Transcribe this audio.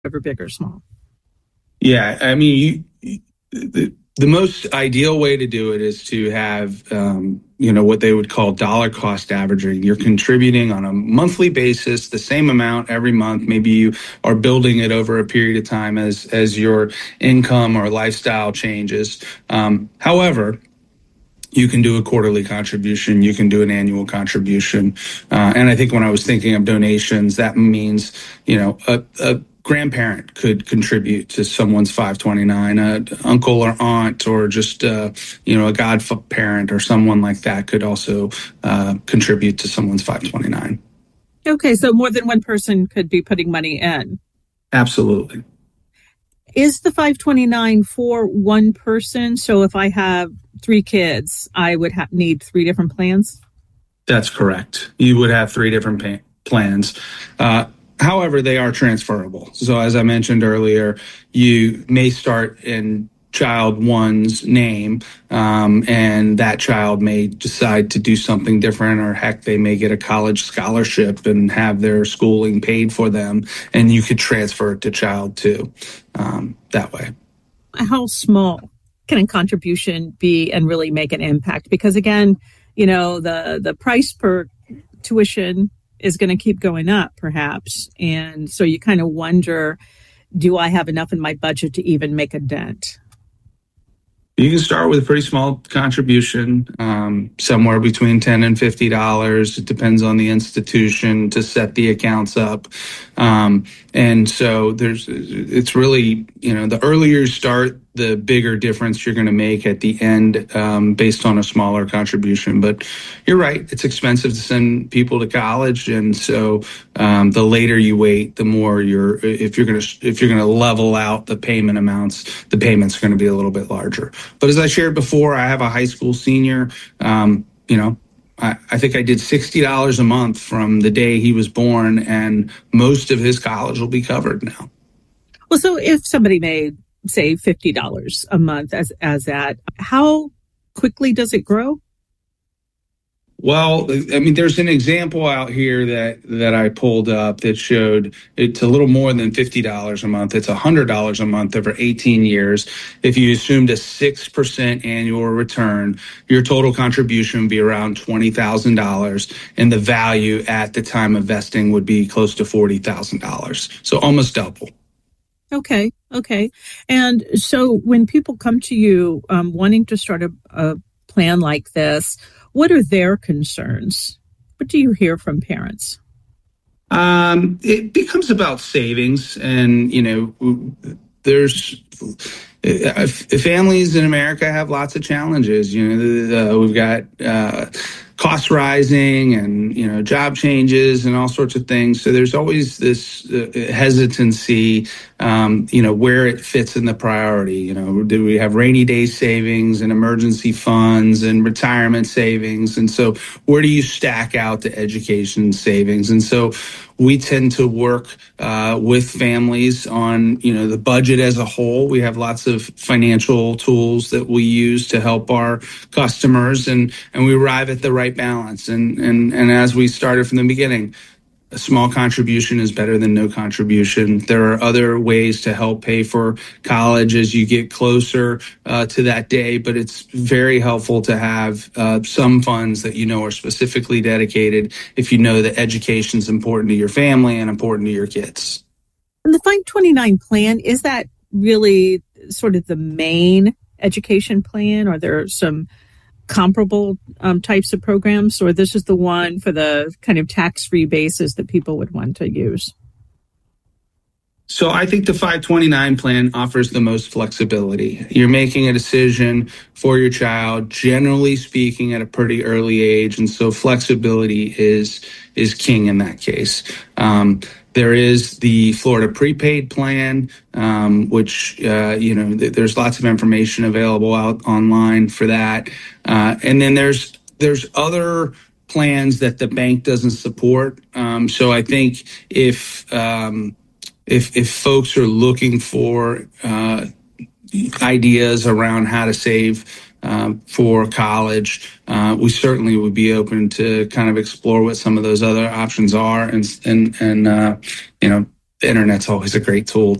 ever big or small? Yeah, I mean, the most ideal way to do it is to have, what they would call dollar cost averaging. You're contributing on a monthly basis, the same amount every month. Maybe you are building it over a period of time as your income or lifestyle changes. However, you can do a quarterly contribution. You can do an annual contribution. And I think when I was thinking of donations, that means, a grandparent could contribute to someone's 529, an uncle or aunt, or just, a godparent or someone like that could also contribute to someone's 529. Okay, so more than one person could be putting money in. Absolutely. Is the 529 for one person? So if I have 3 kids, I would need 3 different plans? That's correct. You would have 3 different plans. However, they are transferable. So as I mentioned earlier, you may start in child one's name, and that child may decide to do something different, or heck, they may get a college scholarship and have their schooling paid for them, and you could transfer it to child two that way. How small can a contribution be and really make an impact? Because again, the price per tuition is going to keep going up perhaps. And so you kind of wonder, do I have enough in my budget to even make a dent? You can start with a pretty small contribution, somewhere between $10 and $50. It depends on the institution to set the accounts up. And so it's really, the earlier you start, the bigger difference you're going to make at the end, based on a smaller contribution. But you're right, it's expensive to send people to college, and so the later you wait, the more if you're going to level out the payment amounts, the payments are going to be a little bit larger. But as I shared before, I have a high school senior. I think I did $60 a month from the day he was born, and most of his college will be covered now. Well, so if somebody made, say, $50 a month as that, how quickly does it grow? Well, I mean, there's an example out here that I pulled up that showed it's a little more than $50 a month. It's $100 a month over 18 years. If you assumed a 6% annual return, your total contribution would be around $20,000, and the value at the time of vesting would be close to $40,000. So almost double. Okay. And so when people come to you wanting to start a plan like this, what are their concerns? What do you hear from parents? It becomes about savings, and there's families in America have lots of challenges. We've got costs rising and job changes and all sorts of things. So there's always this hesitancy, where it fits in the priority. Do we have rainy day savings and emergency funds and retirement savings? And so where do you stack out the education savings? And so we tend to work with families on, the budget as a whole. We have lots of financial tools that we use to help our customers, and we arrive at the right balance. And as we started from the beginning, a small contribution is better than no contribution. There are other ways to help pay for college as you get closer to that day, but it's very helpful to have some funds that are specifically dedicated if you know that education is important to your family and important to your kids. And the 529 plan, is that really sort of the main education plan? Are there some comparable types of programs, or this is the one for the kind of tax-free basis that people would want to use? So I think the 529 plan offers the most flexibility. You're making a decision for your child, generally speaking, at a pretty early age, and so flexibility is king in that case. There is the Florida prepaid plan, which, there's lots of information available out online for that. And then there's other plans that the bank doesn't support. So I think if folks are looking for ideas around how to save for college, we certainly would be open to kind of explore what some of those other options are, and the internet's always a great tool